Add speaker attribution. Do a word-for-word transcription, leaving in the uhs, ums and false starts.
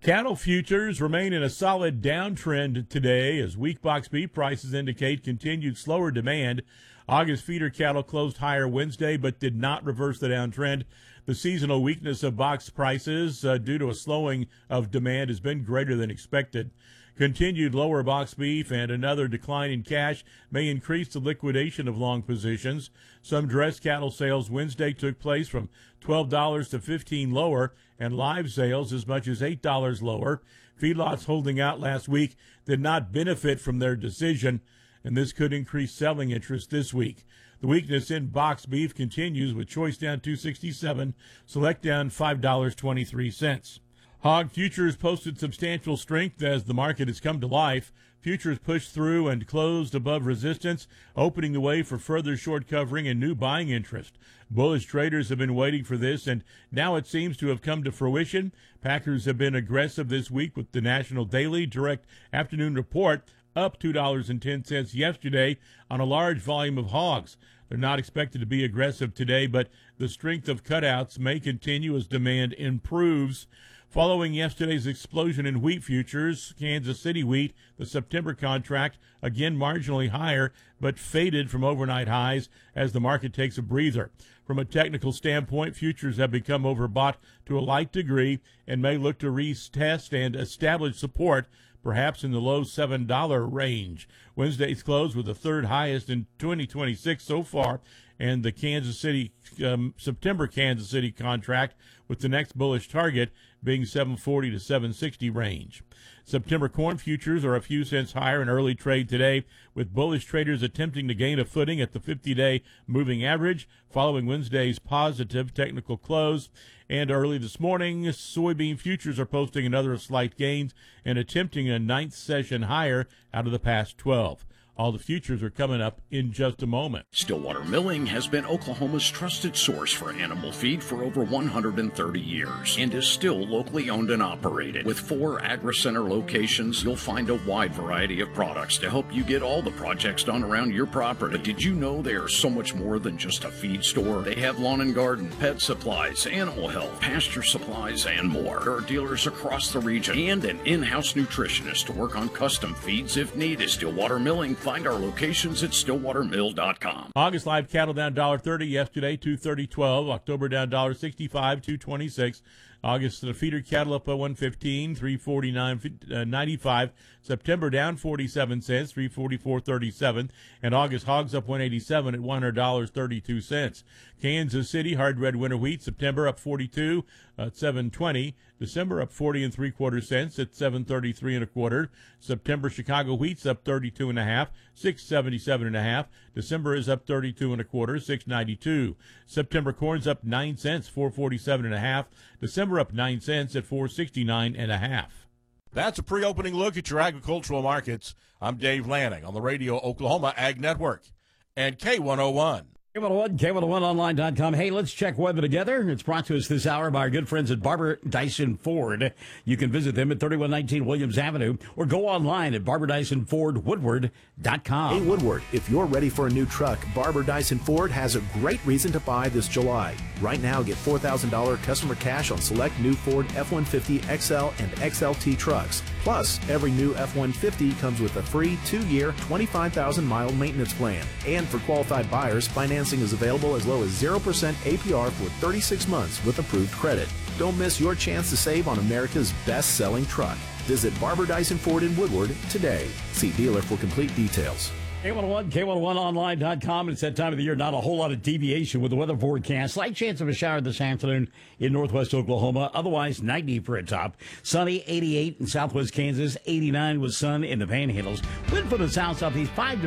Speaker 1: Cattle futures remain in a solid downtrend today as weak box beef prices indicate continued slower demand. August feeder cattle closed higher Wednesday but did not reverse the downtrend. The seasonal weakness of box prices uh, due to a slowing of demand has been greater than expected. Continued lower box beef and another decline in cash may increase the liquidation of long positions. Some dress cattle sales Wednesday took place from twelve dollars to fifteen dollars lower, and live sales as much as eight dollars lower. Feedlots holding out last week did not benefit from their decision, and this could increase selling interest this week. The weakness in box beef continues with choice down two dollars and sixty-seven cents, select down five dollars and twenty-three cents. Hog futures posted substantial strength as the market has come to life. Futures pushed through and closed above resistance, opening the way for further short covering and new buying interest. Bullish traders have been waiting for this, and now it seems to have come to fruition. Packers have been aggressive this week with the National Daily Direct Afternoon Report up two dollars and ten cents yesterday on a large volume of hogs. They're not expected to be aggressive today, but the strength of cutouts may continue as demand improves. Following yesterday's explosion in wheat futures, Kansas City wheat, the September contract, again marginally higher, but faded from overnight highs as the market takes a breather. From a technical standpoint, futures have become overbought to a light degree and may look to retest and establish support, perhaps in the low seven dollar range. Wednesday's close was the third highest in twenty twenty-six so far, and the Kansas City um, September Kansas City contract with the next bullish target being seven forty to seven sixty range. September corn futures are a few cents higher in early trade today, with bullish traders attempting to gain a footing at the fifty-day moving average following Wednesday's positive technical close. And early this morning, soybean futures are posting another slight gains and attempting a ninth session higher out of the past twelve. All the futures are coming up in just a moment.
Speaker 2: Stillwater Milling has been Oklahoma's trusted source for animal feed for over one hundred thirty years and is still locally owned and operated. With four AgriCenter locations, you'll find a wide variety of products to help you get all the projects done around your property. But did you know they are so much more than just a feed store? They have lawn and garden, pet supplies, animal health, pasture supplies, and more. There are dealers across the region and an in-house nutritionist to work on custom feeds if needed. Stillwater Milling. Find our locations at stillwater mill dot com.
Speaker 1: August live cattle down one dollar thirty yesterday, two thirty twelve. October down one dollar sixty-five, two twenty-six. August the feeder cattle up at one fifteen, three forty-nine ninety-five. September down forty-seven cents, three forty-four thirty-seven. And August hogs up one eighty-seven at one hundred dollars and thirty-two cents. Kansas City hard red winter wheat September up forty-two at seven twenty. December up forty and three quarter cents at seven thirty-three and a quarter. September Chicago wheat's up thirty-two and a half, six seventy-seven and a half. December is up thirty-two and a quarter, six ninety-two. September corn's up nine cents, four forty-seven and a half. December up nine cents at four sixty-nine and a half.
Speaker 3: That's a pre-opening look at your agricultural markets. I'm Dave Lanning on the Radio Oklahoma Ag Network and K one oh one.
Speaker 4: K one oh one, K one oh one online dot com. Hey, let's check weather together. It's brought to us this hour by our good friends at Barber Dyson Ford. You can visit them at thirty-one nineteen Williams Avenue or go online at barber dyson ford woodward dot com.
Speaker 5: Hey, Woodward, if you're ready for a new truck, Barber Dyson Ford has a great reason to buy this July. Right now, get four thousand dollars customer cash on select new Ford F one fifty X L and X L T trucks. Plus, every new F one fifty comes with a free two-year, twenty-five thousand mile maintenance plan. And for qualified buyers, financing is available as low as zero percent A P R for thirty-six months with approved credit. Don't miss your chance to save on America's best-selling truck. Visit Barber Dyson Ford in Woodward today. See dealer for complete details.
Speaker 4: K one oh one, K one oh one online dot com. It's that time of the year, not a whole lot of deviation with the weather forecast. Slight chance of a shower this afternoon in northwest Oklahoma. Otherwise, ninety for a top. Sunny, eighty-eight in southwest Kansas, eighty-nine with sun in the Panhandles. Wind from the south-southeast, five to